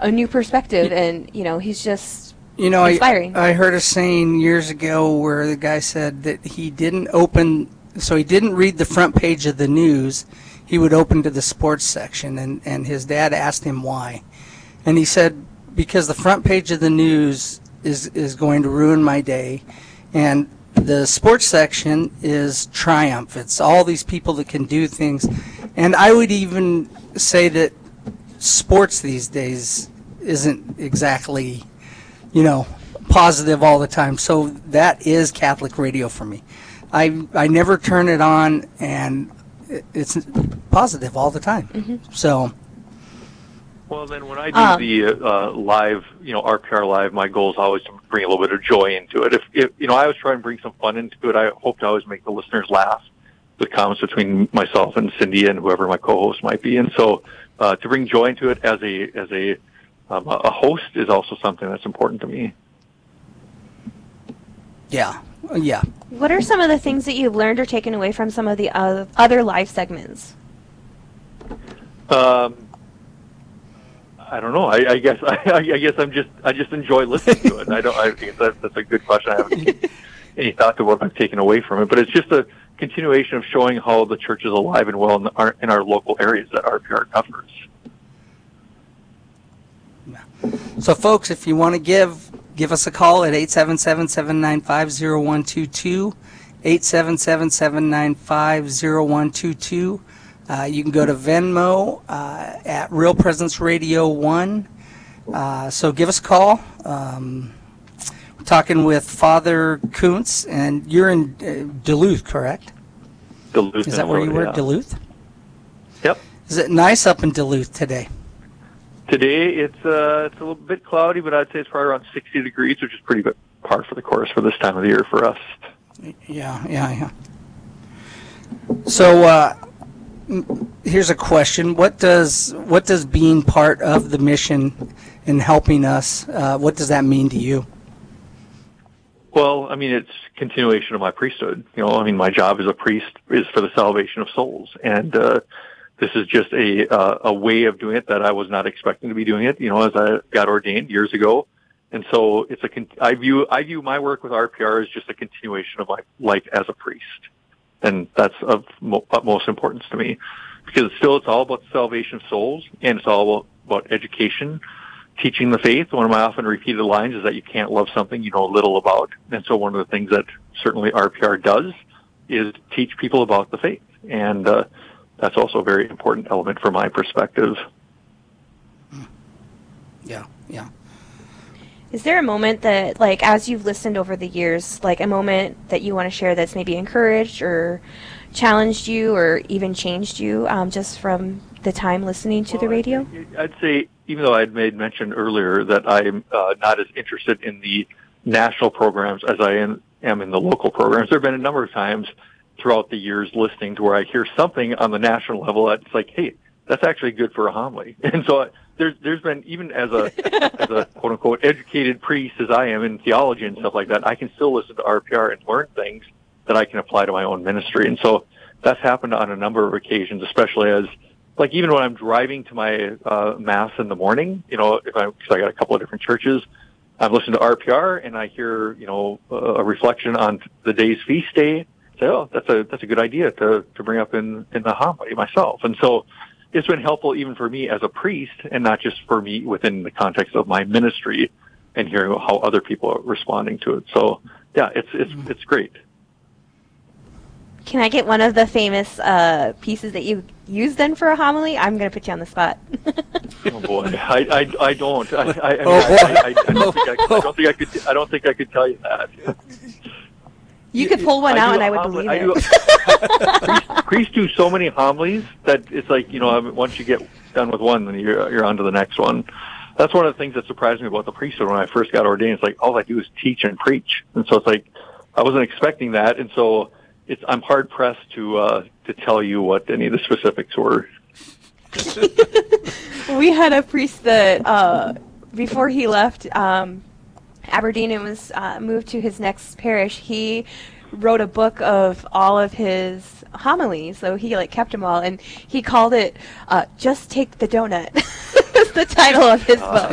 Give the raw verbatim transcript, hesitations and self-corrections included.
a new perspective, and you know, he's just you know, inspiring. I, I heard a saying years ago where the guy said that he didn't open, so he didn't read the front page of the news. He would open to the sports section, and, and his dad asked him why. And he said, because the front page of the news is, is going to ruin my day, and the sports section is triumph. It's all these people that can do things. And I would even say that sports these days isn't exactly, you know, positive all the time. So that is Catholic radio for me. I I never turn it on, and it's positive all the time. Mm-hmm. So. Well, then when I do um, the uh, live, you know, R P R live, my goal is always to bring a little bit of joy into it. If, if you know, I always try and bring some fun into it. I hope to always make the listeners laugh with comments between myself and Cindy and whoever my co-host might be. And so, uh, to bring joy into it as a as a um, a host is also something that's important to me. Yeah, yeah. What are some of the things that you've learned or taken away from some of the uh, other live segments? Um. I don't know. I, I guess I, I guess I'm just I just enjoy listening to it. I don't. I think that, that's a good question. I haven't any thought to what I've taken away from it, but it's just a continuation of showing how the church is alive and well in our in our local areas that R P R covers. So, folks, if you want to give give us a call at eight seven seven, seven nine five, zero one two two, eight seven seven, seven nine five, zero one two two. Uh, you can go to Venmo uh, at Real Presence Radio one. Uh, so give us a call. Um, we're talking with Father Kuntz, and you're in uh, Duluth, correct? Duluth. Is that where you were? Yeah. Duluth? Yep. Is it nice up in Duluth today? Today it's uh, it's a little bit cloudy, but I'd say it's probably around sixty degrees, which is pretty good par for the course for this time of the year for us. Yeah, yeah, yeah. So. Uh, Here's a question: What does what does being part of the mission and helping us? Uh, what does that mean to you? Well, I mean, it's continuation of my priesthood. You know, I mean, my job as a priest is for the salvation of souls, and uh, this is just a uh, a way of doing it that I was not expecting to be doing it. You know, as I got ordained years ago, and so it's a. I view I view my work with R P R as just a continuation of my life as a priest. And that's of mo- utmost importance to me, because still it's all about the salvation of souls, and it's all about education, teaching the faith. One of my often repeated lines is that you can't love something you know little about. And so one of the things that certainly R P R does is teach people about the faith. And uh, that's also a very important element from my perspective. Yeah, yeah. Is there a moment that, like, as you've listened over the years, like a moment that you want to share that's maybe encouraged or challenged you or even changed you um, just from the time listening to well, the radio? I'd say, even though I'd made mention earlier that I'm uh, not as interested in the national programs as I am, am in the local programs, there have been a number of times throughout the years listening to where I hear something on the national level that's like, hey, that's actually good for a homily. And so there's there's been, even as a as a quote unquote educated priest as I am in theology and stuff like that, I can still listen to R P R and learn things that I can apply to my own ministry. And so that's happened on a number of occasions, especially as, like, even when I'm driving to my uh, mass in the morning, you know, if I because I got a couple of different churches, I'm listening to R P R and I hear, you know, a reflection on the day's feast day. Say, oh, that's a that's a good idea to to bring up in in the homily myself. And so it's been helpful even for me as a priest, and not just for me within the context of my ministry, and hearing how other people are responding to it. So, yeah, it's it's it's great. Can I get one of the famous uh, pieces that you used then for a homily? I'm going to put you on the spot. Oh boy, I I, I don't. I, I, I, mean, oh, I, I, I, I, don't think I, I don't think I could. I don't think I could tell you that. You could pull one I out and I would homily, believe I it. do, priests, priests do so many homilies that it's like, you know, once you get done with one, then you're you're on to the next one. That's one of the things that surprised me about the priesthood when I first got ordained. It's like all I do is teach and preach, and so it's like I wasn't expecting that, and so it's I'm hard pressed to uh, to tell you what any of the specifics were. We had a priest that uh, before he left um, Aberdeen and was uh, moved to his next parish, he wrote a book of all of his homilies, so he like kept them all, and he called it uh, "Just Take the Donut." That's the title of his Uh,